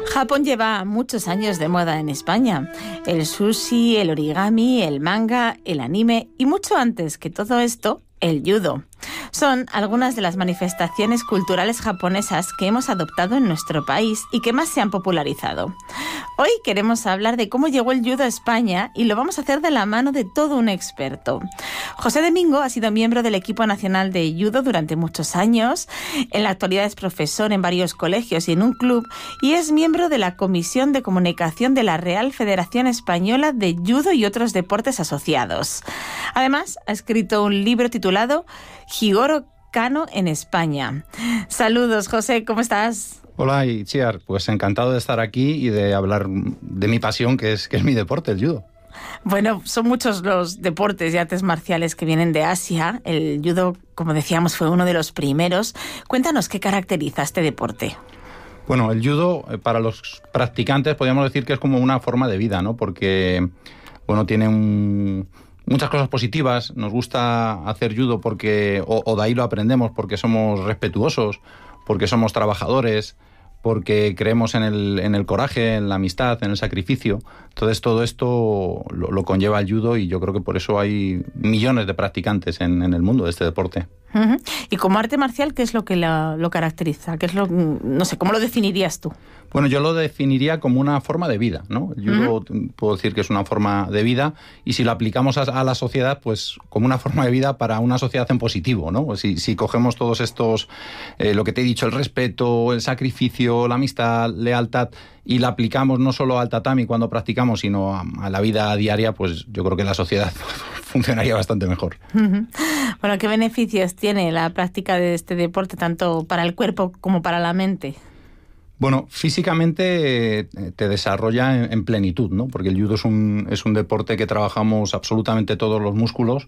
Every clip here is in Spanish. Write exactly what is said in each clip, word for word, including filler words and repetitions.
Japón lleva muchos años de moda en España. El sushi, el origami, el manga, el anime y mucho antes que todo esto, el judo. Son algunas de las manifestaciones culturales japonesas que hemos adoptado en nuestro país y que más se han popularizado. Hoy queremos hablar de cómo llegó el judo a España y lo vamos a hacer de la mano de todo un experto. José Domingo ha sido miembro del equipo nacional de judo durante muchos años. En la actualidad es profesor en varios colegios y en un club y es miembro de la Comisión de Comunicación de la Real Federación Española de Judo y otros deportes asociados. Además, ha escrito un libro titulado Jigoro Kano en España. Saludos, José, ¿cómo estás? Hola, Itziar, pues encantado de estar aquí y de hablar de mi pasión, que es, que es mi deporte, el judo. Bueno, son muchos los deportes y artes marciales que vienen de Asia. El judo, como decíamos, fue uno de los primeros. Cuéntanos qué caracteriza este deporte. Bueno, el judo, para los practicantes, podríamos decir que es como una forma de vida, ¿no? Porque, bueno, tiene un... muchas cosas positivas. Nos gusta hacer judo porque, o, o de ahí lo aprendemos, porque somos respetuosos, porque somos trabajadores, porque creemos en el, en el coraje, en la amistad, en el sacrificio. Entonces todo esto lo, lo conlleva el judo y yo creo que por eso hay millones de practicantes en, en el mundo de este deporte. Uh-huh. Y como arte marcial, ¿qué es lo que la, lo caracteriza? ¿Qué es lo, no sé, ¿cómo lo definirías tú? Bueno, yo lo definiría como una forma de vida, ¿no? El judo, uh-huh, puedo decir que es una forma de vida y si lo aplicamos a, a la sociedad, pues como una forma de vida para una sociedad en positivo, ¿no? Si, si cogemos todos estos, eh, lo que te he dicho, el respeto, el sacrificio, la amistad, lealtad, y la aplicamos no solo al tatami cuando practicamos, sino a, a la vida diaria, pues yo creo que la sociedad funcionaría bastante mejor. Uh-huh. Bueno, ¿qué beneficios tiene la práctica de este deporte, tanto para el cuerpo como para la mente? Bueno, físicamente eh, te desarrolla en, en plenitud, ¿no? Porque el judo es un, es un deporte que trabajamos absolutamente todos los músculos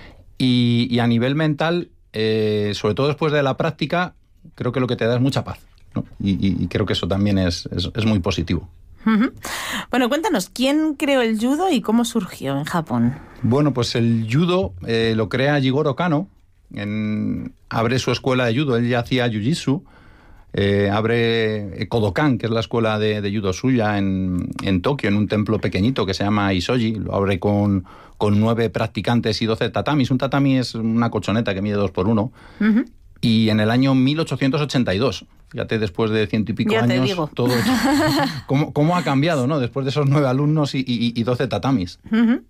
y, y a nivel mental, eh, sobre todo después de la práctica, creo que lo que te da es mucha paz, ¿no? Y, y, y creo que eso también es, es, es muy positivo. Uh-huh. Bueno, cuéntanos, ¿quién creó el judo y cómo surgió en Japón? Bueno, pues el judo eh, lo crea Jigoro Kano, en, abre su escuela de judo, él ya hacía jiu-jitsu. Eh, abre Kodokan, que es la escuela de, de judo suya en, en Tokio, en un templo pequeñito que se llama Isoji. Lo abre con, con nueve practicantes y doce tatamis. Un tatami es una colchoneta que mide dos por uno. Uh-huh. Y en el año mil ochocientos ochenta y dos, fíjate, después de ciento y pico ya años, te digo. todo ¿Cómo, cómo ha cambiado, ¿no? Después de esos nueve alumnos y, y, y doce tatamis. Uh-huh.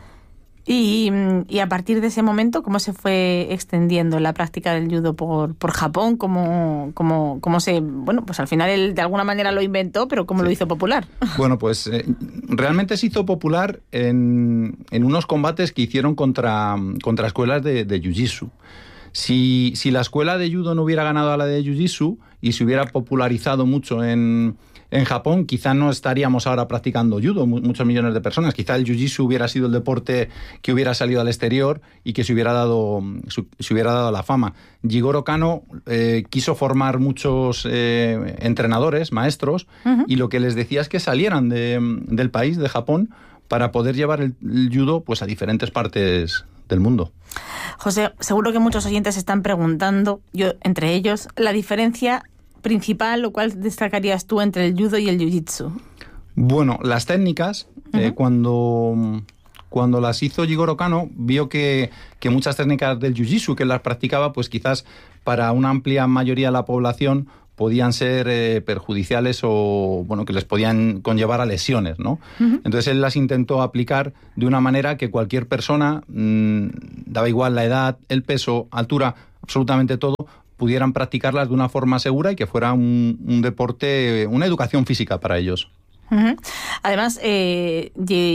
Y, y a partir de ese momento, ¿cómo se fue extendiendo la práctica del judo por, por Japón? ¿Cómo, cómo, cómo se...? Bueno, pues al final él de alguna manera lo inventó, pero ¿cómo sí. lo hizo popular? Bueno, pues eh, realmente se hizo popular en, en unos combates que hicieron contra, contra escuelas de, de jiu-jitsu. Si, si la escuela de judo no hubiera ganado a la de jiu-jitsu y se hubiera popularizado mucho en... En Japón quizá no estaríamos ahora practicando judo, muchos millones de personas. Quizá el jiu-jitsu hubiera sido el deporte que hubiera salido al exterior y que se hubiera dado, se hubiera dado la fama. Jigoro Kano eh, quiso formar muchos eh, entrenadores, maestros, uh-huh, y lo que les decía es que salieran de, del país, de Japón, para poder llevar el, el judo pues, a diferentes partes del mundo. José, seguro que muchos oyentes están preguntando, yo entre ellos, la diferencia principal, o cuál destacarías tú entre el judo y el jiu-jitsu? Bueno, las técnicas, uh-huh, eh, cuando, cuando las hizo Jigoro Kano, vio que, que muchas técnicas del jiu-jitsu que las practicaba, pues quizás para una amplia mayoría de la población podían ser eh, perjudiciales o bueno que les podían conllevar a lesiones, ¿no? Uh-huh. Entonces él las intentó aplicar de una manera que cualquier persona, mmm, daba igual la edad, el peso, altura, absolutamente todo, pudieran practicarlas de una forma segura y que fuera un, un deporte, una educación física para ellos. Uh-huh. Además, eh,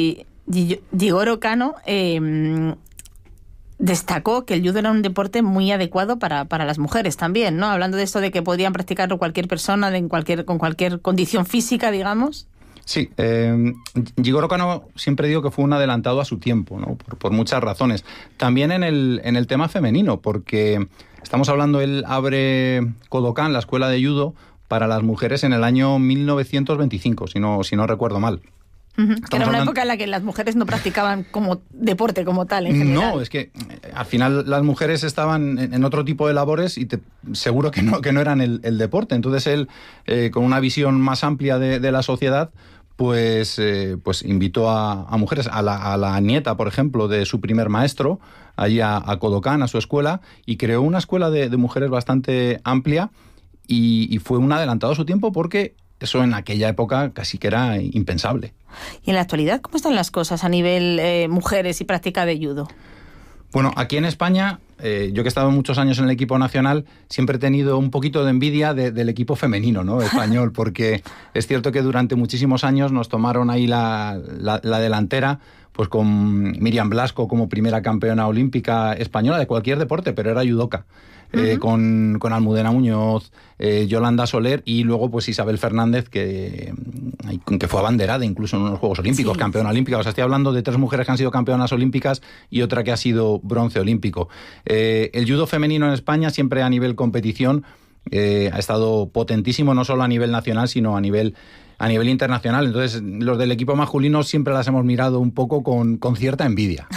Jigoro Kano eh, destacó que el judo era un deporte muy adecuado para, para las mujeres también, ¿no? Hablando de esto de que podían practicarlo cualquier persona de en cualquier, con cualquier condición física, digamos. Sí, eh, Jigoro Kano siempre digo que fue un adelantado a su tiempo, ¿no? Por, por muchas razones. También en el, en el tema femenino, porque estamos hablando, él abre Kodokan, la escuela de judo, para las mujeres en el año mil novecientos veinticinco, si no, si no recuerdo mal. Uh-huh. Que era una hablando... época en la que las mujeres no practicaban como deporte como tal, en general. No, es que al final las mujeres estaban en, en otro tipo de labores y te, seguro que no, que no eran el, el deporte. Entonces él, eh, con una visión más amplia de, de la sociedad, pues, eh, pues invitó a, a mujeres, a la, a la nieta, por ejemplo, de su primer maestro, allí a, a Kodokan, a su escuela, y creó una escuela de, de mujeres bastante amplia y, y fue un adelantado a su tiempo porque eso en aquella época casi que era impensable. ¿Y en la actualidad cómo están las cosas a nivel eh, mujeres y práctica de judo? Bueno, aquí en España, eh, yo que he estado muchos años en el equipo nacional, siempre he tenido un poquito de envidia de, del equipo femenino, ¿no?, español, porque es cierto que durante muchísimos años nos tomaron ahí la, la, la delantera, pues con Miriam Blasco como primera campeona olímpica española de cualquier deporte, pero era judoka. Eh, uh-huh. con, con Almudena Muñoz, eh, Yolanda Soler y luego pues Isabel Fernández, que, que fue abanderada incluso en unos Juegos Olímpicos, sí. campeona olímpica. O sea, estoy hablando de tres mujeres que han sido campeonas olímpicas y otra que ha sido bronce olímpico. Eh, el judo femenino en España siempre a nivel competición eh, ha estado potentísimo, no solo a nivel nacional, sino a nivel a nivel internacional. Entonces, los del equipo masculino siempre las hemos mirado un poco con, con cierta envidia.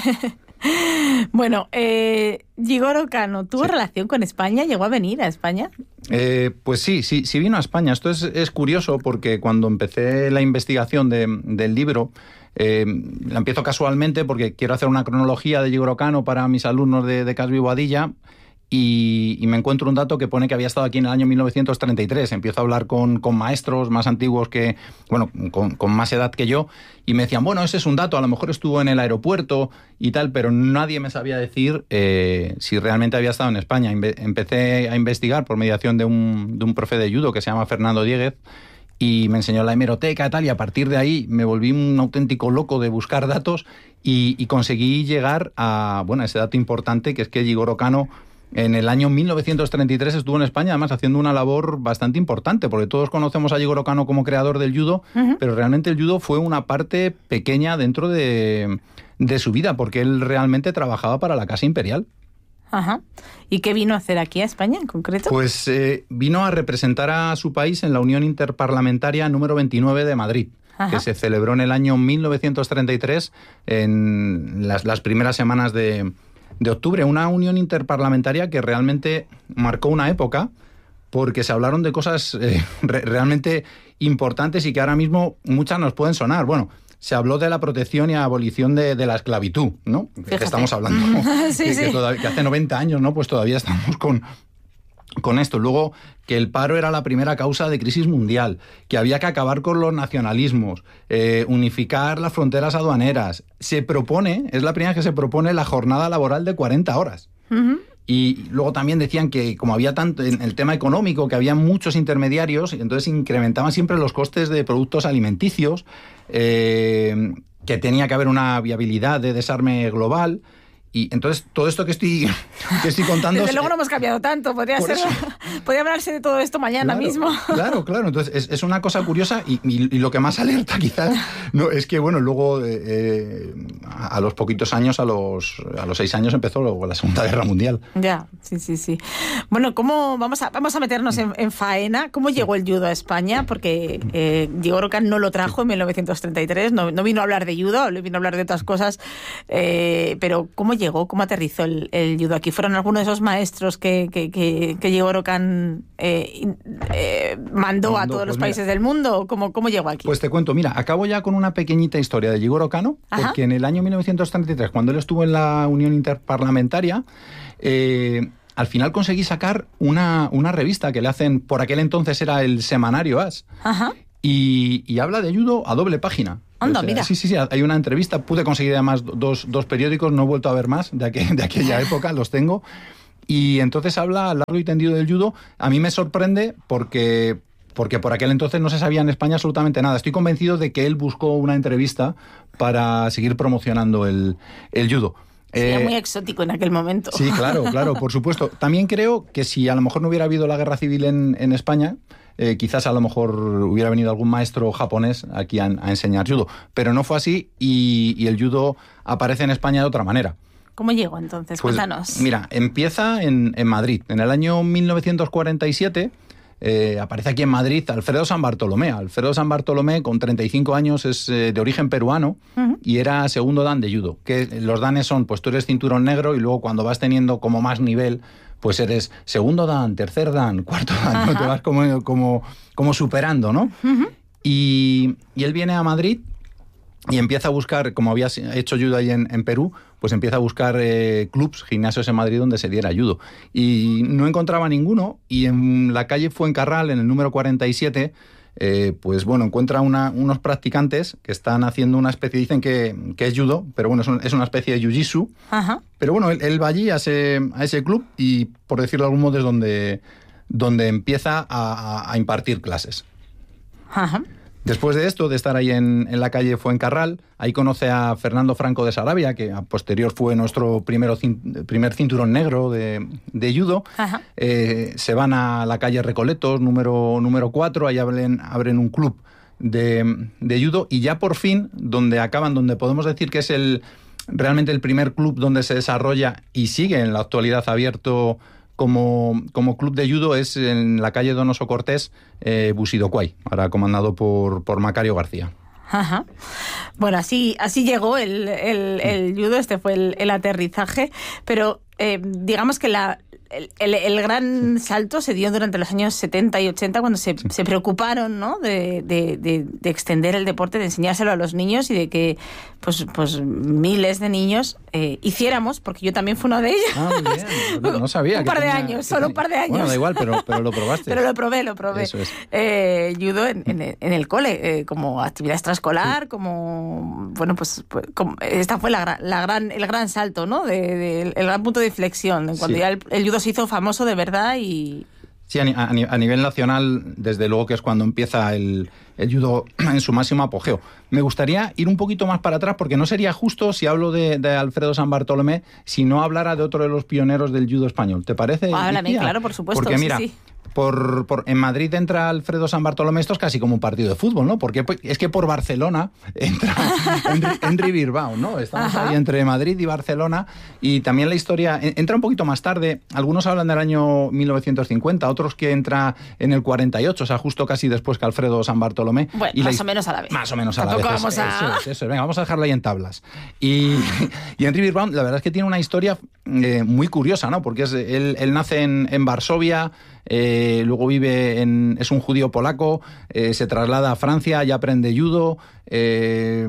Bueno, eh, Jigoro Kano, ¿tuvo sí. relación con España? ¿Llegó a venir a España? Eh, pues sí, sí, sí vino a España. Esto es, es curioso porque cuando empecé la investigación de, del libro, eh, la empiezo casualmente porque quiero hacer una cronología de Jigoro Kano para mis alumnos de, de Casby Boadilla. Y, y me encuentro un dato que pone que había estado aquí en el año mil novecientos treinta y tres. Empiezo a hablar con, con maestros más antiguos que, bueno, con, con más edad que yo, y me decían, bueno, ese es un dato, a lo mejor estuvo en el aeropuerto y tal, pero nadie me sabía decir eh, si realmente había estado en España. Empe- empecé a investigar por mediación de un, de un profe de judo que se llama Fernando Dieguez, y me enseñó la hemeroteca y tal, y a partir de ahí me volví un auténtico loco de buscar datos y, y conseguí llegar a, bueno, a ese dato importante, que es que Jigoro Kano en el año mil novecientos treinta y tres estuvo en España, además haciendo una labor bastante importante, porque todos conocemos a Jigoro Kano como creador del judo, uh-huh. pero realmente el judo fue una parte pequeña dentro de, de su vida, porque él realmente trabajaba para la Casa Imperial. Ajá. ¿Y qué vino a hacer aquí a España en concreto? Pues eh, vino a representar a su país en la Unión Interparlamentaria número veintinueve de Madrid, Ajá. que se celebró en el año mil novecientos treinta y tres, en las, las primeras semanas de... de octubre, una unión interparlamentaria que realmente marcó una época porque se hablaron de cosas eh, re- realmente importantes y que ahora mismo muchas nos pueden sonar. Bueno, se habló de la protección y abolición de, de la esclavitud, ¿no? Que estamos hablando, sí, que, sí. que, todavía, que hace noventa años, ¿no? Pues todavía estamos con... con esto. Luego, que el paro era la primera causa de crisis mundial, que había que acabar con los nacionalismos, eh, unificar las fronteras aduaneras. Se propone, es la primera vez que se propone la jornada laboral de cuarenta horas. Uh-huh. Y luego también decían que como había tanto en el tema económico, que había muchos intermediarios, entonces incrementaban siempre los costes de productos alimenticios, eh, que tenía que haber una viabilidad de desarme global. Y entonces todo esto que estoy, que estoy contando... Desde luego no hemos cambiado tanto, podría ser, podría hablarse de todo esto mañana claro, mismo. Claro, claro, entonces es, es una cosa curiosa y, y, y lo que más alerta quizás no, es que, bueno, luego eh, eh, a los poquitos años, a los, a los seis años empezó luego la Segunda Guerra Mundial. Ya, sí, sí, sí. Bueno, ¿cómo vamos a, vamos a meternos en, en faena? ¿Cómo llegó el judo a España? Porque eh, Jigoro Kano no lo trajo en mil novecientos treinta y tres, no, no vino a hablar de judo, vino a hablar de otras cosas, eh, pero ¿cómo llegó? ¿Cómo aterrizó el, el judo aquí? ¿Fueron algunos de esos maestros que, que, que, que Jigoro Kano eh, eh, mandó a todos pues los países mira, del mundo? ¿Cómo, ¿Cómo llegó aquí? Pues te cuento, mira, acabo ya con una pequeñita historia de Jigoro Kano, Ajá. porque en el año mil novecientos treinta y tres, cuando él estuvo en la Unión Interparlamentaria, eh, al final conseguí sacar una, una revista que le hacen, por aquel entonces era el Semanario As, Ajá. Y, y habla de judo a doble página. Anda, o sea, mira. Sí, sí, sí, hay una entrevista, pude conseguir además dos, dos periódicos, no he vuelto a ver más de, aquel, de aquella época, los tengo, y entonces habla largo y tendido del judo. A mí me sorprende porque, porque por aquel entonces no se sabía en España absolutamente nada. Estoy convencido de que él buscó una entrevista para seguir promocionando el, el judo. Sería eh, muy exótico en aquel momento. Sí, claro, claro, por supuesto. También creo que si a lo mejor no hubiera habido la guerra civil en, en España, eh, quizás a lo mejor hubiera venido algún maestro japonés aquí a, a enseñar judo. Pero no fue así y, y el judo aparece en España de otra manera. ¿Cómo llegó entonces? Pues, Cuéntanos. Mira, empieza en, en Madrid. En el año mil novecientos cuarenta y siete eh, aparece aquí en Madrid Alfredo San Bartolomé. Alfredo San Bartolomé, con treinta y cinco años, es eh, de origen peruano uh-huh. y era segundo dan de judo. Que los danes son, pues tú eres cinturón negro y luego cuando vas teniendo como más nivel, pues eres segundo dan, tercer dan, cuarto dan, ¿no? Te vas como, como, como superando, ¿no? Uh-huh. Y, y él viene a Madrid y empieza a buscar, como había hecho judo ahí en, en Perú, pues empieza a buscar eh, clubs, gimnasios en Madrid donde se diera judo. Y no encontraba ninguno, y en la calle Fuencarral, en el número cuarenta y siete, eh, pues bueno, encuentra una, unos practicantes que están haciendo una especie, dicen que, que es judo, pero bueno, es, un, es una especie de jiu-jitsu. Ajá. Pero bueno, él, él va allí a ese, a ese club y, por decirlo de algún modo, es donde, donde empieza a, a, a impartir clases. Ajá. Después de esto, de estar ahí en, en la calle Fuencarral, ahí conoce a Fernando Franco de Sarabia, que a posterior fue nuestro primero, primer cinturón negro de, de judo. Eh, se van a la calle Recoletos, número, número cuatro, ahí abren, abren un club de, de judo, y ya por fin, donde acaban, donde podemos decir que es el realmente el primer club donde se desarrolla y sigue en la actualidad abierto Como, como club de judo, es en la calle Donoso Cortés, eh, Busidoquay, ahora comandado por, por Macario García. Ajá. Bueno, así, así llegó el, el, el judo, este fue el, el aterrizaje, pero eh, digamos que la... El, el, el gran salto se dio durante los años setenta y ochenta, cuando se, sí. se preocuparon, ¿no?, de, de, de, de extender el deporte, de enseñárselo a los niños y de que pues, pues miles de niños eh, hiciéramos, porque yo también fui una de ellas. Ah, muy bien. No, no sabía. un que par tenía, de años, solo un par de años. Bueno, da igual, pero, pero lo probaste. Pero lo probé, lo probé. Eso es. Eh, judo en, en, en el cole, eh, como actividad extraescolar, sí. como... Bueno, pues, pues como, esta fue la, la gran, el gran salto, ¿no?, de, de, el gran punto de inflexión, cuando sí. ya el, el judo se hizo famoso de verdad y... Sí, a, a, a nivel nacional, desde luego que es cuando empieza el, el judo en su máximo apogeo. Me gustaría ir un poquito más para atrás, porque no sería justo, si hablo de, de Alfredo San Bartolomé, si no hablara de otro de los pioneros del judo español. ¿Te parece? Háblame, claro, por supuesto. Porque mira... Sí, sí. Por, por, en Madrid entra Alfredo San Bartolomé, esto es casi como un partido de fútbol, ¿no? Porque es que por Barcelona entra Henry, Henry Birbaum, ¿no? Estamos Ajá. ahí entre Madrid y Barcelona, y también la historia entra un poquito más tarde. Algunos hablan del año mil novecientos cincuenta, otros que entra en el cuarenta y ocho, o sea, justo casi después que Alfredo San Bartolomé. Bueno, y más la, o menos a la vez. Más o menos a Tampoco la vez. Vamos a... Eso es, eso es. Venga, vamos a dejarlo ahí en tablas. Y, y Henry Birbaum, la verdad es que tiene una historia eh, muy curiosa, ¿no? Porque es, él, él nace en, en Varsovia, Eh, luego vive en... es un judío polaco, eh, se traslada a Francia y aprende judo, eh,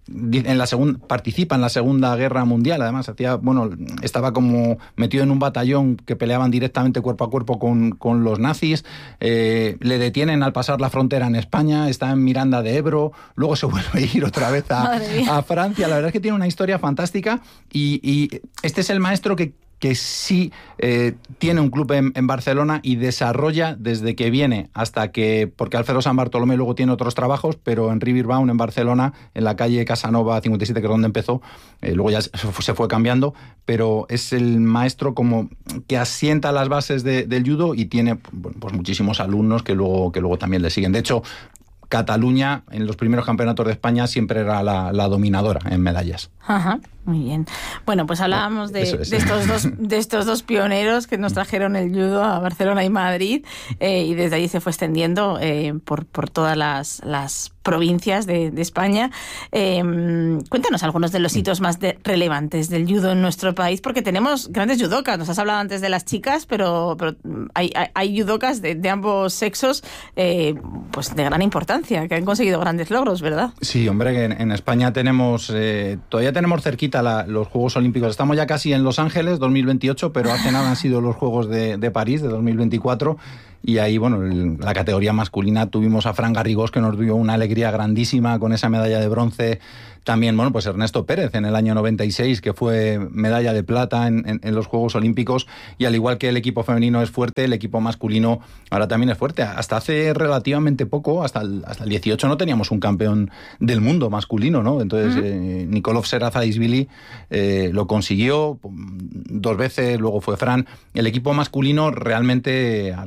en la segunda, participa en la Segunda Guerra Mundial, además hacía, bueno, estaba como metido en un batallón que peleaban directamente cuerpo a cuerpo con, con los nazis, eh, le detienen al pasar la frontera en España, está en Miranda de Ebro, luego se vuelve a ir otra vez a, a Francia. La verdad es que tiene una historia fantástica, y, y este es el maestro que que sí eh, tiene un club en, en Barcelona y desarrolla desde que viene hasta que, porque Alfredo San Bartolomé luego tiene otros trabajos, pero Henry Birbaum en Barcelona, en la calle Casanova cincuenta y siete, que es donde empezó, eh, luego ya se, se fue cambiando, pero es el maestro como que asienta las bases de, del judo, y tiene, bueno, pues muchísimos alumnos que luego, que luego también le siguen. De hecho, Cataluña, en los primeros campeonatos de España, siempre era la, la dominadora en medallas. Ajá, muy bien. Bueno, pues hablábamos de, es. de, estos, dos, de estos dos pioneros que nos trajeron el judo a Barcelona y Madrid, eh, y desde allí se fue extendiendo eh, por, por todas las, las provincias de, de España. Eh, cuéntanos algunos de los hitos más de, relevantes del judo en nuestro país, porque tenemos grandes judocas. Nos has hablado antes de las chicas, pero, pero hay, hay, hay judocas de, de ambos sexos eh, pues de gran importancia, que han conseguido grandes logros, ¿verdad? Sí, hombre, que en, en España tenemos, eh, todavía tenemos cerquita la, los Juegos Olímpicos. Estamos ya casi en Los Ángeles, dos mil veintiocho, pero hace nada han sido los Juegos de, de París, de dos mil veinticuatro, y ahí, bueno, el, la categoría masculina tuvimos a Fran Garrigós, que nos dio una alegría grandísima con esa medalla de bronce. También, bueno, pues Ernesto Pérez en el año noventa y seis, que fue medalla de plata en, en, en los Juegos Olímpicos, y al igual que el equipo femenino es fuerte, el equipo masculino ahora también es fuerte. Hasta hace relativamente poco, hasta el, hasta el dieciocho, no teníamos un campeón del mundo masculino, ¿no? Entonces, uh-huh. eh, Nikolov Serrazadishvili eh, lo consiguió dos veces, luego fue Fran. El equipo masculino realmente ahora mismo está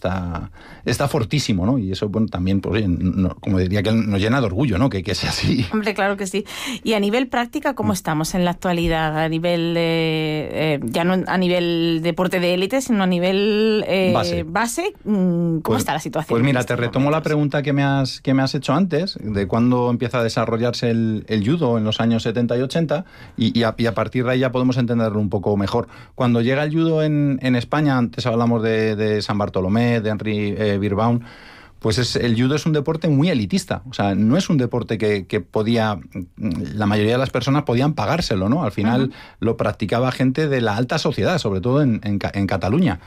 está, está fortísimo, ¿no? Y eso, bueno, también, pues, oye, no, como diría que nos llena de orgullo, ¿no? Que, que sea así. Hombre, claro que sí. Y a nivel práctica, ¿cómo estamos en la actualidad? A nivel, de, eh, ya no a nivel deporte de élite, sino a nivel eh, base. base, ¿cómo pues, está la situación? Pues mira, te retomo momentos? la pregunta que me has, que me has hecho antes, de cuándo empieza a desarrollarse el, el judo en los años setenta y ochenta, y, y, a, y a partir de ahí ya podemos entenderlo un poco mejor. Cuando llega el judo en, en España, antes hablamos de, de San Bartolomé, de Henry eh, Birbaum, pues es, el judo es un deporte muy elitista. O sea, no es un deporte que, que podía, la mayoría de las personas podían pagárselo, ¿no? Al final uh-huh. lo practicaba gente de la alta sociedad, sobre todo en, en, en Cataluña.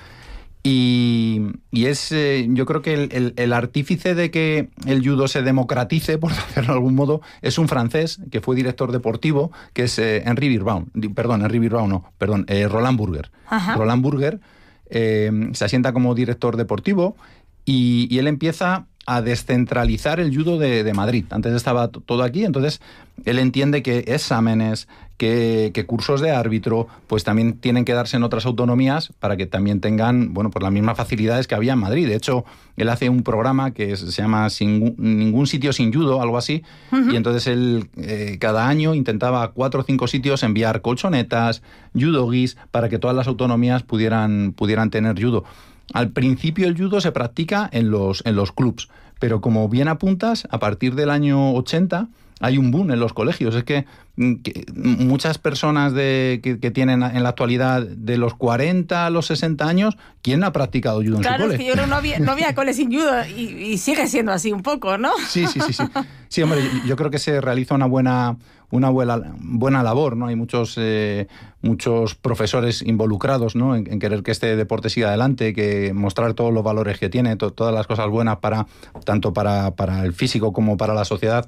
Y, y es, eh, yo creo que el, el, el artífice de que el judo se democratice, por decirlo de algún modo, es un francés que fue director deportivo, que es eh, Henry Birbaum. Perdón, Henry Birbaum no, perdón, eh, Roland Burger. Uh-huh. Roland Burger eh, se asienta como director deportivo y, y él empieza a descentralizar el judo de, de Madrid. Antes estaba t- todo aquí, entonces él entiende que exámenes, que, que cursos de árbitro, pues también tienen que darse en otras autonomías para que también tengan, bueno, pues las mismas facilidades que había en Madrid. De hecho, él hace un programa que se llama Sin, Ningún sitio sin judo, algo así, uh-huh. y entonces él eh, cada año intentaba a cuatro o cinco sitios enviar colchonetas, judogis, para que todas las autonomías pudieran, pudieran tener judo. Al principio el judo se practica en los, en los clubs, pero como bien apuntas, a partir del año ochenta hay un boom en los colegios. Es que, que muchas personas de, que, que tienen en la actualidad de los cuarenta a los sesenta años, ¿quién ha practicado judo claro, en su cole? Claro, es que yo creo que no había, no había cole sin judo y, y sigue siendo así un poco, ¿no? Sí, sí, sí, sí. Sí, hombre, yo, yo creo que se realiza una buena, una buena, buena labor, ¿no? Hay muchos, eh, muchos profesores involucrados, ¿no? En, en querer que este deporte siga adelante, que mostrar todos los valores que tiene, to, todas las cosas buenas para tanto para, para el físico como para la sociedad.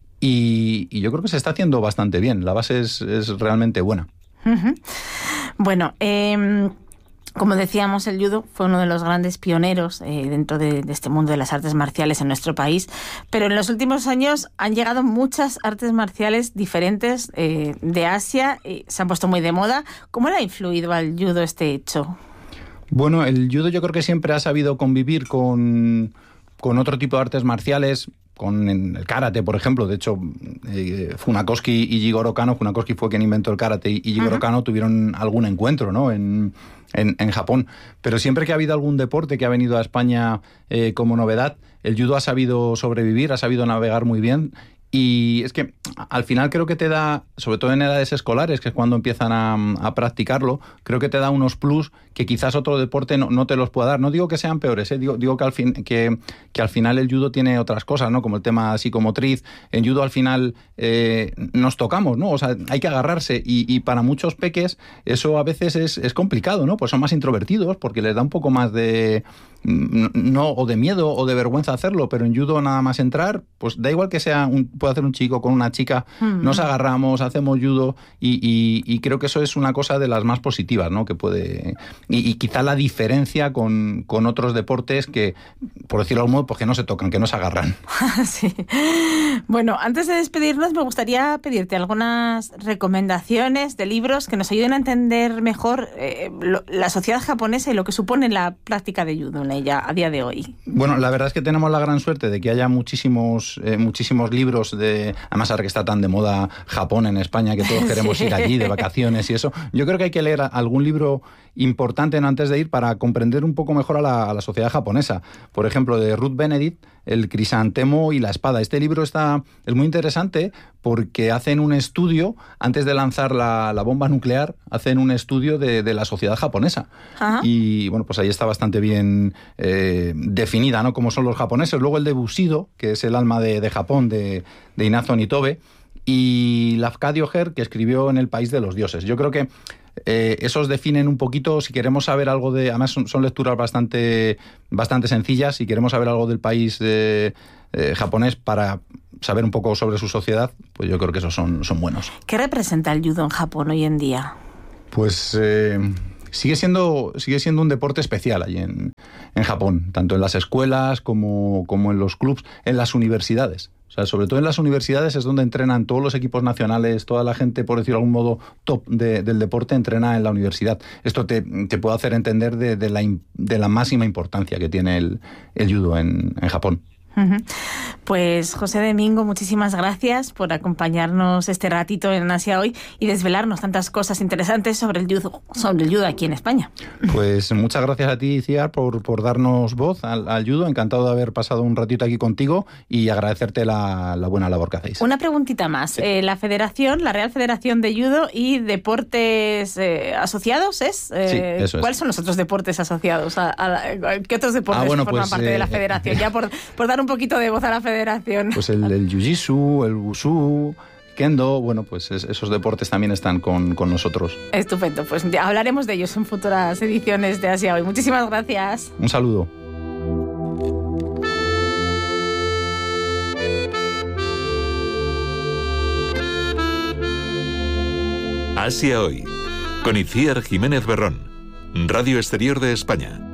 Y, y yo creo que se está haciendo bastante bien. La base es, es realmente buena. Uh-huh. Bueno, eh, como decíamos, el judo fue uno de los grandes pioneros eh, dentro de, de este mundo de las artes marciales en nuestro país, pero en los últimos años han llegado muchas artes marciales diferentes eh, de Asia, eh, se han puesto muy de moda. ¿Cómo le ha influido al judo este hecho? Bueno, el judo yo creo que siempre ha sabido convivir con, con otro tipo de artes marciales, con el karate, por ejemplo. De hecho, eh, Funakoshi y Jigoro Kano, Funakoshi fue quien inventó el karate, y Jigoro uh-huh. Kano tuvieron algún encuentro, ¿no? En, en, en Japón. Pero siempre que ha habido algún deporte que ha venido a España eh, como novedad, el judo ha sabido sobrevivir, ha sabido navegar muy bien. Y es que al final creo que te da, sobre todo en edades escolares, que es cuando empiezan a, a practicarlo, creo que te da unos plus que quizás otro deporte no, no te los pueda dar. No digo que sean peores, ¿eh? digo, digo que, al fin, que, que al final el judo tiene otras cosas, ¿no? Como el tema psicomotriz. En judo al final eh, nos tocamos, ¿no? O sea, hay que agarrarse, y, y para muchos peques eso a veces es, es complicado, ¿no? Pues son más introvertidos porque les da un poco más de... no o de miedo o de vergüenza hacerlo, pero en judo nada más entrar, pues da igual que sea un, puede hacer un chico con una chica, mm. nos agarramos, hacemos judo, y, y, y creo que eso es una cosa de las más positivas, ¿no? Que puede, y, y quizá la diferencia con, con otros deportes que, por decirlo de algún modo, pues que no se tocan, que no se agarran. Sí. Bueno, antes de despedirnos me gustaría pedirte algunas recomendaciones de libros que nos ayuden a entender mejor eh, lo, la sociedad japonesa y lo que supone la práctica de judo en ella a día de hoy. Bueno, la verdad es que tenemos la gran suerte de que haya muchísimos, eh, muchísimos libros de, además ahora que está tan de moda Japón en España, que todos queremos sí. ir allí de vacaciones y eso. Yo creo que hay que leer algún libro importante, ¿no?, antes de ir, para comprender un poco mejor a la, a la sociedad japonesa. Por ejemplo, de Ruth Benedict, El crisantemo y la espada. Este libro está, es muy interesante porque hacen un estudio, antes de lanzar la, la bomba nuclear, hacen un estudio de, de la sociedad japonesa. Ajá. Y bueno, pues ahí está bastante bien eh, definida, ¿no?, cómo son los japoneses. Luego el de Bushido, que es el alma de, de Japón, de, de Inazo Nitobe, y Lafcadio Heer, que escribió En el país de los dioses. Yo creo que Eh, esos definen un poquito, si queremos saber algo de... Además son, son lecturas bastante, bastante sencillas, si queremos saber algo del país de, eh, japonés para saber un poco sobre su sociedad, pues yo creo que esos son, son buenos. ¿Qué representa el judo en Japón hoy en día? Pues eh, sigue siendo, sigue siendo un deporte especial allí en, en Japón, tanto en las escuelas como, como en los clubs, en las universidades. O sea, sobre todo en las universidades es donde entrenan todos los equipos nacionales, toda la gente, por decirlo de algún modo, top de, del deporte, entrena en la universidad. Esto te, te puede hacer entender de, de, la, de la máxima importancia que tiene el, el judo en, en Japón. Pues José Domingo, muchísimas gracias por acompañarnos este ratito en Asia Hoy y desvelarnos tantas cosas interesantes sobre el judo, sobre el judo aquí en España. Pues muchas gracias a ti, Ciar, por, por darnos voz al, al judo. Encantado de haber pasado un ratito aquí contigo y agradecerte la, la buena labor que hacéis. Una preguntita más. Sí. Eh, la Federación, la Real Federación de Judo y Deportes eh, Asociados, ¿es? Eh, sí, eso es. ¿Cuáles son los otros deportes asociados? ¿A, a, a, ¿Qué otros deportes ah, bueno, forman pues, parte eh, de la Federación? Eh, ya por, por dar un poquito de voz a la Federación. Pues el, el Jiu-Jitsu, el Wushu, Kendo, bueno, pues es, esos deportes también están con, con nosotros. Estupendo, pues ya hablaremos de ellos en futuras ediciones de Asia Hoy. Muchísimas gracias. Un saludo. Asia Hoy, con Itziar Jiménez Berrón, Radio Exterior de España.